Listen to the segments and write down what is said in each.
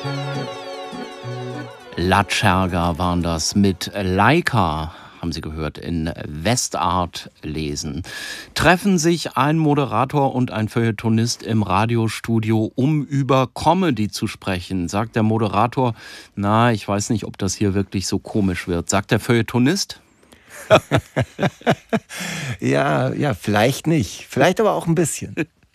Latscherger waren das mit Laika, haben Sie gehört, in Westart lesen. Treffen sich ein Moderator und ein Feuilletonist im Radiostudio, um über Comedy zu sprechen. Sagt der Moderator, na, ich weiß nicht, ob das hier wirklich so komisch wird. Sagt der Feuilletonist? Ja, vielleicht nicht. Vielleicht aber auch ein bisschen.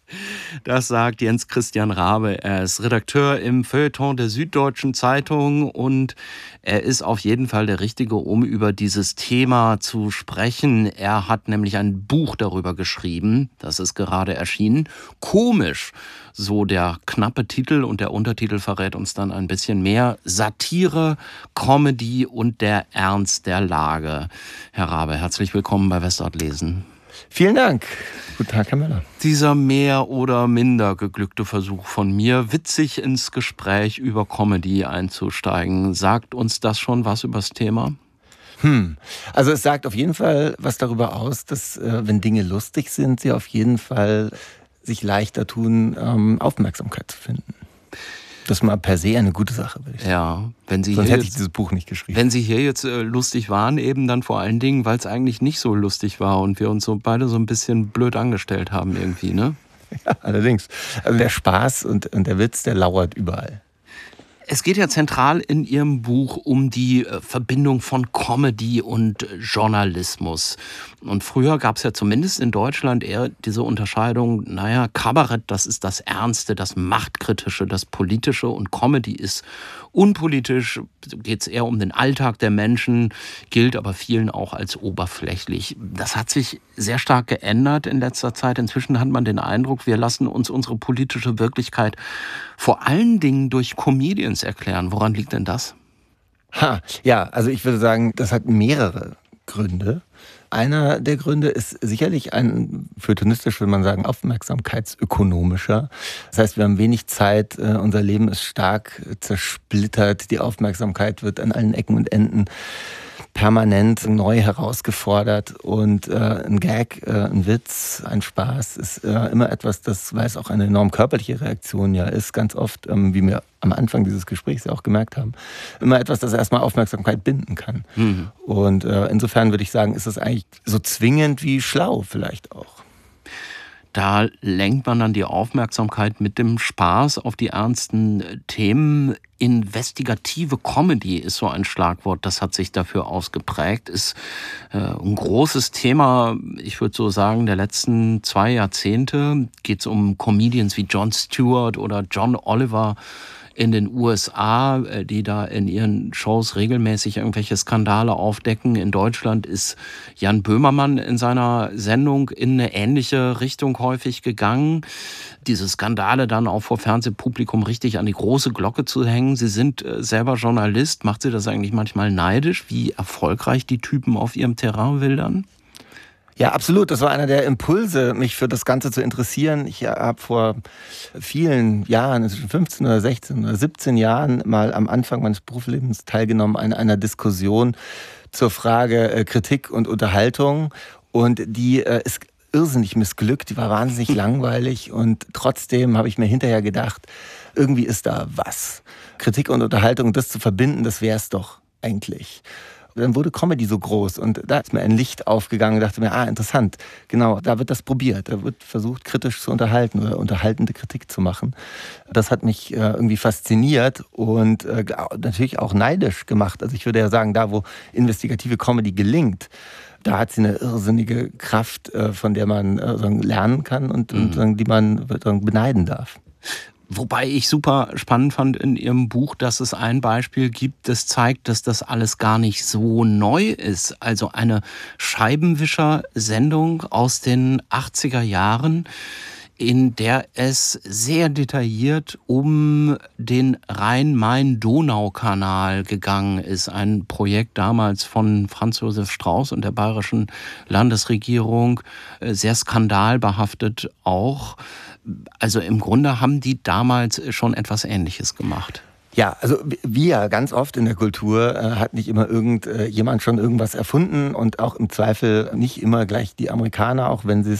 Das sagt Jens Christian Rabe. Er ist Redakteur im Feuilleton der Süddeutschen Zeitung und er ist auf jeden Fall der Richtige, um über dieses Thema zu sprechen. Er hat nämlich ein Buch darüber geschrieben, das ist gerade erschienen. Komisch, so der knappe Titel, und der Untertitel verrät uns dann ein bisschen mehr. Satire, Comedy und der Ernst der Lage. Herr Rabe, herzlich willkommen bei Westart lesen. Vielen Dank. Guten Tag, Herr Möller. Dieser mehr oder minder geglückte Versuch von mir, witzig ins Gespräch über Comedy einzusteigen, sagt uns das schon was über das Thema? Also es sagt auf jeden Fall was darüber aus, dass wenn Dinge lustig sind, sie auf jeden Fall sich leichter tun, Aufmerksamkeit zu finden. Das ist mal per se eine gute Sache, würde ich sagen. Ja, wenn Sie Sonst hier hätte ich jetzt, dieses Buch nicht geschrieben. wenn Sie hier jetzt lustig waren, eben dann vor allen Dingen, weil es eigentlich nicht so lustig war und wir uns so beide so ein bisschen blöd angestellt haben irgendwie, ne? Ja, allerdings. Also der Spaß und der Witz, der lauert überall. Es geht ja zentral in Ihrem Buch um die Verbindung von Comedy und Journalismus. Und früher gab es ja zumindest in Deutschland eher diese Unterscheidung, naja, Kabarett, das ist das Ernste, das Machtkritische, das Politische, und Comedy ist unpolitisch, geht es eher um den Alltag der Menschen, gilt aber vielen auch als oberflächlich. Das hat sich sehr stark geändert in letzter Zeit. Inzwischen hat man den Eindruck, wir lassen uns unsere politische Wirklichkeit vor allen Dingen durch Comedians erklären. Woran liegt denn das? Ja, also ich würde sagen, das hat mehrere Gründe. Einer der Gründe ist sicherlich ein feuilletonistisch, würde man sagen, aufmerksamkeitsökonomischer. Das heißt, wir haben wenig Zeit, unser Leben ist stark zersplittert, die Aufmerksamkeit wird an allen Ecken und Enden permanent neu herausgefordert, und ein Gag, ein Witz, ein Spaß ist immer etwas, das, weil es auch eine enorm körperliche Reaktion ja ist, ganz oft, wie wir am Anfang dieses Gesprächs ja auch gemerkt haben, immer etwas, das erstmal Aufmerksamkeit binden kann. Und insofern würde ich sagen, ist es eigentlich so zwingend wie schlau vielleicht auch. Da lenkt man dann die Aufmerksamkeit mit dem Spaß auf die ernsten Themen. Investigative Comedy ist so ein Schlagwort, das hat sich dafür ausgeprägt, ist ein großes Thema, ich würde so sagen, der letzten 2 Jahrzehnte. Geht es um Comedians wie Jon Stewart oder John Oliver in den USA, die da in ihren Shows regelmäßig irgendwelche Skandale aufdecken. In Deutschland ist Jan Böhmermann in seiner Sendung in eine ähnliche Richtung häufig gegangen. Diese Skandale dann auch vor Fernsehpublikum richtig an die große Glocke zu hängen. Sie sind selber Journalist. Macht Sie das eigentlich manchmal neidisch, wie erfolgreich die Typen auf ihrem Terrain wildern? Ja, absolut. Das war einer der Impulse, mich für das Ganze zu interessieren. Ich habe vor vielen Jahren, inzwischen 15 oder 16 oder 17 Jahren, mal am Anfang meines Berufslebens teilgenommen an einer Diskussion zur Frage Kritik und Unterhaltung. Und die ist irrsinnig missglückt, die war wahnsinnig langweilig, und trotzdem habe ich mir hinterher gedacht, irgendwie ist da was. Kritik und Unterhaltung, das zu verbinden, das wäre es doch eigentlich. Dann wurde Comedy so groß und da ist mir ein Licht aufgegangen und dachte mir, interessant, genau, da wird das probiert. Da wird versucht, kritisch zu unterhalten oder unterhaltende Kritik zu machen. Das hat mich irgendwie fasziniert und natürlich auch neidisch gemacht. Also ich würde ja sagen, da wo investigative Comedy gelingt, da hat sie eine irrsinnige Kraft, von der man lernen kann und die man beneiden darf. Wobei ich super spannend fand in Ihrem Buch, dass es ein Beispiel gibt, das zeigt, dass das alles gar nicht so neu ist. Also eine Scheibenwischer-Sendung aus den 80er Jahren, in der es sehr detailliert um den Rhein-Main-Donau-Kanal gegangen ist. Ein Projekt damals von Franz Josef Strauß und der bayerischen Landesregierung, sehr skandalbehaftet auch. Also im Grunde haben die damals schon etwas Ähnliches gemacht. Ja, also wie ja ganz oft in der Kultur hat nicht immer jemand schon irgendwas erfunden und auch im Zweifel nicht immer gleich die Amerikaner, auch wenn sie